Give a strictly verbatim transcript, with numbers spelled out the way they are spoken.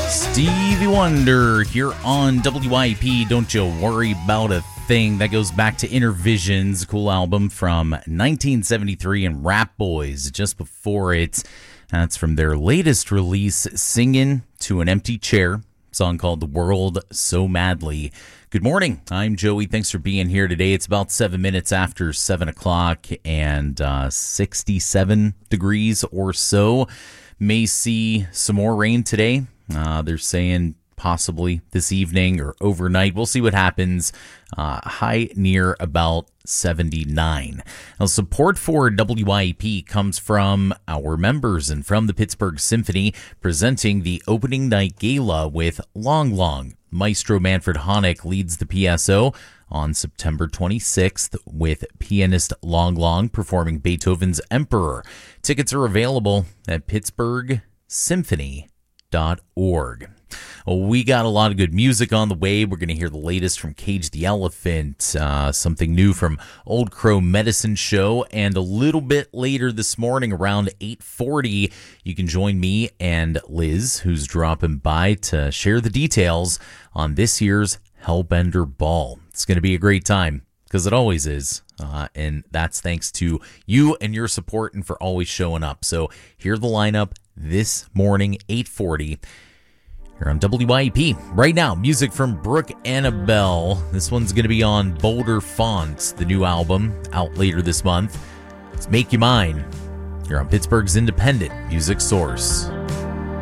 Stevie Wonder here on W I P. Don't you worry about a thing. That goes back to Inner Visions, a cool album from nineteen seventy-three, and Rap Boys just before it. That's from their latest release, Singin' to an Empty Chair, a song called The World So Madly. Good morning. I'm Joey. Thanks for being here today. It's about seven minutes after seven o'clock and uh, sixty-seven degrees or so. May see some more rain today. Uh, they're saying possibly this evening or overnight. We'll see what happens. Uh, high near about seventy-nine. Now, support for W I P comes from our members and from the Pittsburgh Symphony, presenting the opening night gala with Long Long. Maestro Manfred Honeck leads the P S O on September twenty-sixth with pianist Long Long performing Beethoven's Emperor. Tickets are available at pittsburgh symphony dot org. Well, we got a lot of good music on the way. We're going to hear the latest from Cage the Elephant, uh, something new from Old Crow Medicine Show, and a little bit later this morning around eight forty, you can join me and Liz, who's dropping by to share the details on this year's Hellbender Ball. It's going to be a great time, because it always is, uh, and that's thanks to you and your support and for always showing up. So here's the lineup this morning, eight forty, here on W I P. Right now, music from Brooke Annabelle. This one's going to be on Boulder Fonts, the new album, out later this month. It's Make You Mine. You're on Pittsburgh's independent music source.